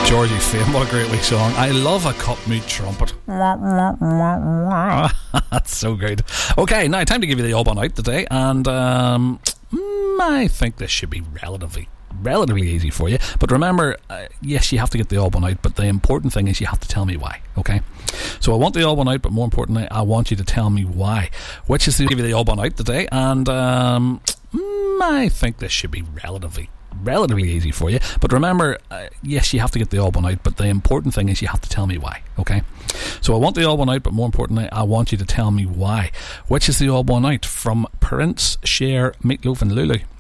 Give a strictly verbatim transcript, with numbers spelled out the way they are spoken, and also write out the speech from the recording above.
Georgie Fame, what a great wee song. I love a cup meat trumpet. That's so good. Okay, now time to give you the odd one out today, and um, I think this should be relatively relatively easy for you, but remember, uh, yes, you have to get the odd one out, but the important thing is you have to tell me why. Okay, so I want the odd one out, but more importantly, I want you to tell me why, which is to give you the odd one out today, and um, I think this should be relatively relatively easy for you, but remember, uh, yes, you have to get the odd one out, but the important thing is you have to tell me why. Okay, so I want the odd one out, but more importantly, I want you to tell me why, which is the odd one out from Prince, Cher, Meatloaf and Lulu.